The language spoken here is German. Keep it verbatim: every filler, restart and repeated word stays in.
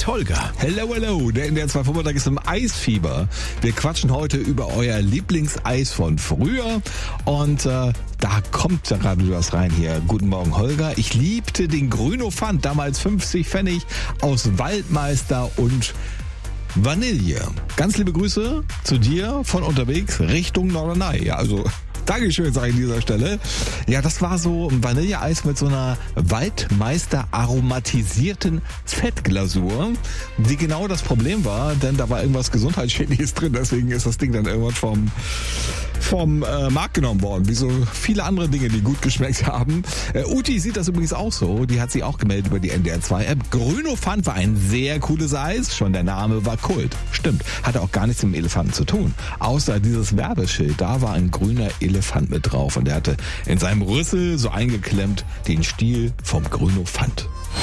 mit Holger. Hello, hello. Der N D R zwei Vormittag ist im Eisfieber. Wir quatschen heute über euer Lieblingseis von früher. Und äh, da kommt ja gerade was rein hier. Guten Morgen, Holger. Ich liebte den Grüno-Pfand, damals fünfzig Pfennig, aus Waldmeister und Vanille. Ganz liebe Grüße zu dir von unterwegs Richtung Norderney. Ja, also Dankeschön, sage ich an dieser Stelle. Ja, das war so ein Vanilleeis mit so einer Waldmeister aromatisierten Fettglasur, die genau das Problem war, denn da war irgendwas Gesundheitsschädliches drin, deswegen ist das Ding dann irgendwann vom, vom äh, Markt genommen worden, wie so viele andere Dinge, die gut geschmeckt haben. Äh, Uti sieht das übrigens auch so, die hat sich auch gemeldet über die N D R zwei App. Grüno-Pfand war ein sehr cooles Eis, schon der Name war Kult. Stimmt, hatte auch gar nichts mit dem Elefanten zu tun, außer dieses Werbeschild, da war ein grüner Elefant mit drauf und der hatte in seinem Rüssel so eingeklemmt den Stiel vom Grüno-Pfand.